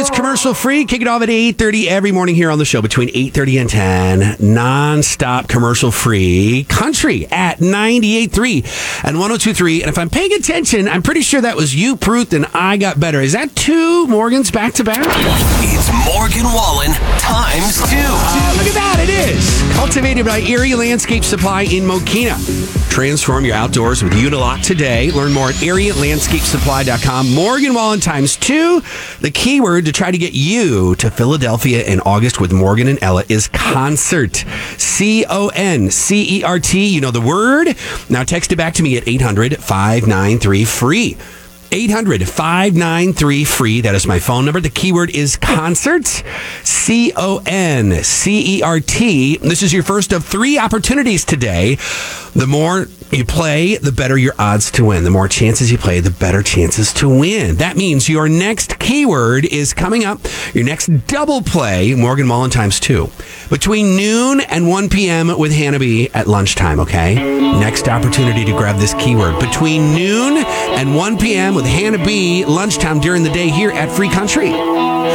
is commercial free. Kick it off at 8:30 every morning here on the show between 8:30 and 10. Non-stop commercial free. Country at 98.3 and 102.3. And if I'm paying attention, I'm pretty sure that was you, Pruth, and I Got Better. Is that two Morgans back to back? It's Morgan Wallen times 2. Look at that, it is. Cultivated by Erie Landscape Supply in Mokina. Transform your outdoors with Unilock today. Learn more at ErieLandscapeSupply.com. Morgan Wallen times 2. The keyword to try to get you to Philadelphia in August with Morgan and Ella is concert. CONCERT. You know the word? Now text it back to me at 800-593-FREE. 800-593-FREE. That is my phone number. The keyword is concert. CONCERT. This is your first of 3 opportunities today. The more you play, the better your odds to win. The more chances you play, the better chances to win. That means your next keyword is coming up. Your next double play, Morgan Wallen times 2. Between noon and 1 p.m. with Hannah B at lunchtime, okay? Next opportunity to grab this keyword. Between noon and 1 p.m. with Hannah B, lunchtime during the day here at Free Country.